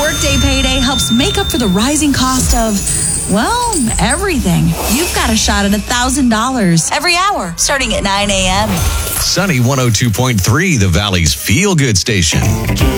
Workday Payday helps make up for the rising cost of, well, everything. You've got a shot at $1,000 every hour, starting at 9 a.m. Sunny 102.3, the Valley's feel-good station.